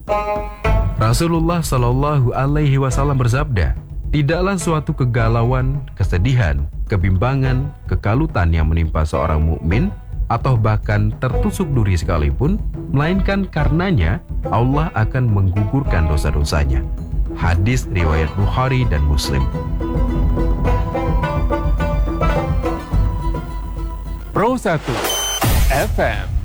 Rasulullah Shallallahu Alaihi Wasallam bersabda, tidaklah suatu kegalauan, kesedihan, kebimbangan, kekalutan yang menimpa seorang mukmin atau bahkan tertusuk duri sekalipun, melainkan karenanya Allah akan menggugurkan dosa-dosanya. Hadis riwayat Bukhari dan Muslim. Pro 1 FM